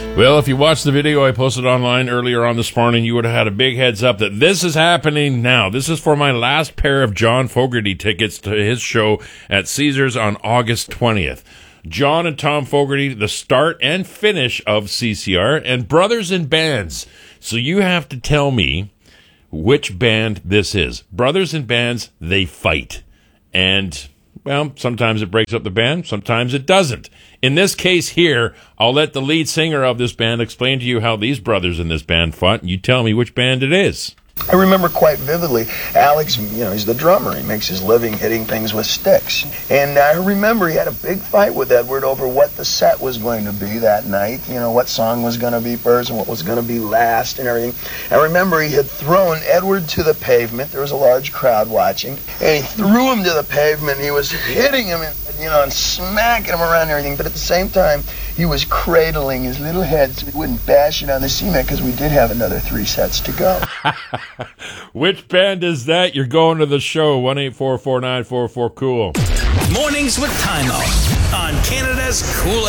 Well, if you watched the video I posted online earlier on this morning, you would have had a big heads up that this is happening now. This is for my last pair of John Fogerty tickets to his show at Caesars on August 20th. John and Tom Fogerty, the start and finish of CCR, and Brothers in Bands. So you have to tell me which band this is. Brothers in Bands, they fight. And, well, sometimes it breaks up the band, sometimes it doesn't. In this case here, I'll let the lead singer of this band explain to you how these brothers in this band fought, and you tell me which band it is. I remember quite vividly, Alex, he's the drummer. He makes his living hitting things with sticks. And I remember he had a big fight with Edward over what the set was going to be that night, what song was going to be first and what was going to be last and everything. I remember he had thrown Edward to the pavement. There was a large crowd watching. And he threw him to the pavement. He was hitting him and smacking him around and everything. But at the same time, he was cradling his little head so he wouldn't bash it on the cement because we did have another 3 sets to go. Which band is that? You're going to the show. 1-844-944-COOL. Mornings with Tymo on Canada's Cool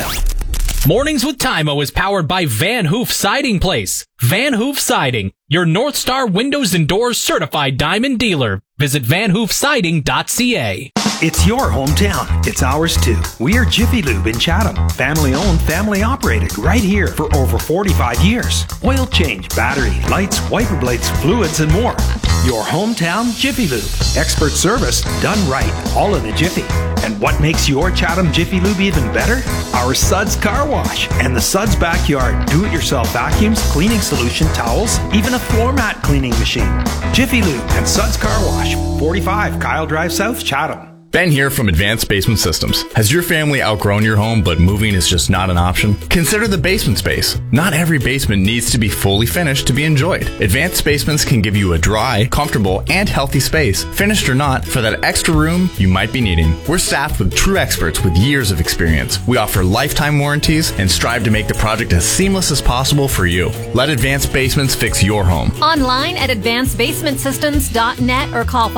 FM. Mornings with Tymo is powered by Van Hoof Siding Place. Van Hoof Siding, your North Star Windows and Doors certified diamond dealer. Visit vanhoofsiding.ca. It's your hometown. It's ours too. We are Jiffy Lube in Chatham. Family owned, family operated, right here for over 45 years. Oil change, battery, lights, wiper blades, fluids, and more. Your hometown Jiffy Lube. Expert service done right, all in a jiffy. And what makes your Chatham Jiffy Lube even better? Our Suds Car Wash and the Suds Backyard do-it-yourself vacuums, cleaning solution, towels, even a floor mat cleaning machine. Jiffy Lube and Suds Car Wash, 45 Kyle Drive South, Chatham. Ben here from Advanced Basement Systems. Has your family outgrown your home, but moving is just not an option? Consider the basement space. Not every basement needs to be fully finished to be enjoyed. Advanced Basements can give you a dry, comfortable, and healthy space, finished or not, for that extra room you might be needing. We're staffed with true experts with years of experience. We offer lifetime warranties and strive to make the project as seamless as possible for you. Let Advanced Basements fix your home. Online at advancedbasementsystems.net or call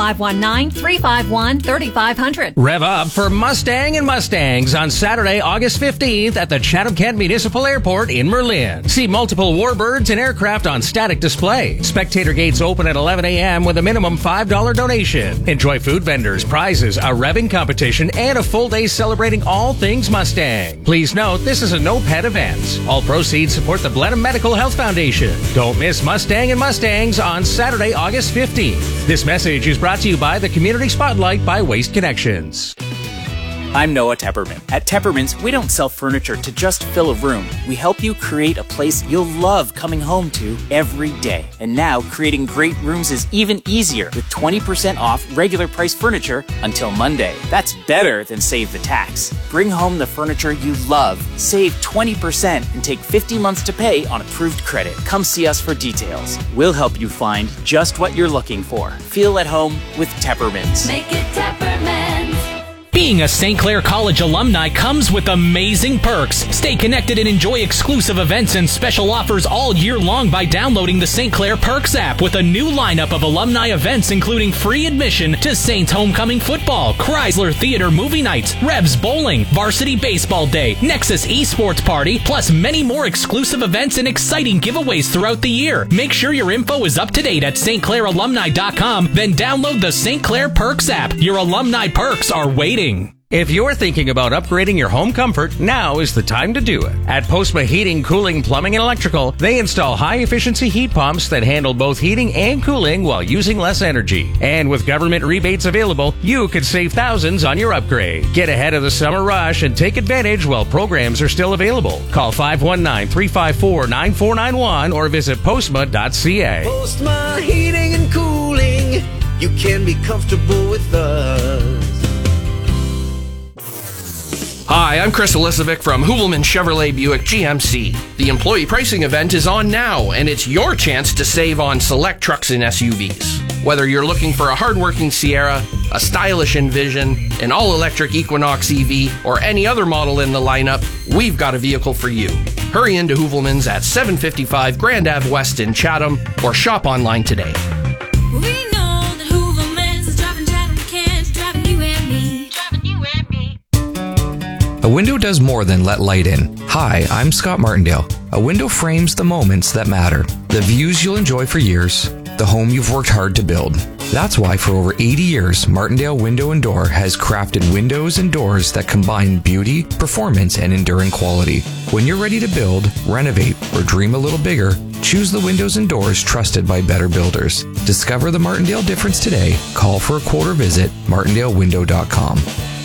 519-351-3500. Rev up for Mustang and Mustangs on Saturday, August 15th at the Chatham-Kent Municipal Airport in Merlin. See multiple warbirds and aircraft on static display. Spectator gates open at 11 a.m. with a minimum $5 donation. Enjoy food vendors, prizes, a revving competition, and a full day celebrating all things Mustang. Please note, this is a no-pet event. All proceeds support the Blenheim Medical Health Foundation. Don't miss Mustang and Mustangs on Saturday, August 15th. This message is brought to you by the Community Spotlight by Waste Connections. I'm Noah Tepperman. At Tepperman's, we don't sell furniture to just fill a room. We help you create a place you'll love coming home to every day. And now, creating great rooms is even easier with 20% off regular price furniture until Monday. That's better than save the tax. Bring home the furniture you love, save 20%, and take 50 months to pay on approved credit. Come see us for details. We'll help you find just what you're looking for. Feel at home with Tepperman's. Make it Tepperman's. Being a St. Clair College alumni comes with amazing perks. Stay connected and enjoy exclusive events and special offers all year long by downloading the St. Clair Perks app with a new lineup of alumni events including free admission to Saints Homecoming Football, Chrysler Theater Movie Nights, Revs Bowling, Varsity Baseball Day, Nexus Esports Party, plus many more exclusive events and exciting giveaways throughout the year. Make sure your info is up to date at stclairalumni.com, then download the St. Clair Perks app. Your alumni perks are waiting. If you're thinking about upgrading your home comfort, now is the time to do it. At Postma Heating, Cooling, Plumbing, and Electrical, they install high-efficiency heat pumps that handle both heating and cooling while using less energy. And with government rebates available, you could save thousands on your upgrade. Get ahead of the summer rush and take advantage while programs are still available. Call 519-354-9491 or visit postma.ca. Postma Heating and Cooling, you can be comfortable with us. Hi, I'm Chris Elisovic from Hoovelman Chevrolet Buick GMC. The employee pricing event is on now, and it's your chance to save on select trucks and SUVs. Whether you're looking for a hardworking Sierra, a stylish Envision, an all-electric Equinox EV, or any other model in the lineup, we've got a vehicle for you. Hurry into Hoovelman's at 755 Grand Ave West in Chatham, or shop online today. A window does more than let light in. Hi, I'm Scott Martindale. A window frames the moments that matter, the views you'll enjoy for years, the home you've worked hard to build. That's why for over 80 years, Martindale Window & Door has crafted windows and doors that combine beauty, performance, and enduring quality. When you're ready to build, renovate, or dream a little bigger, choose the windows and doors trusted by better builders. Discover the Martindale difference today. Call for a quote or visit martindalewindow.com.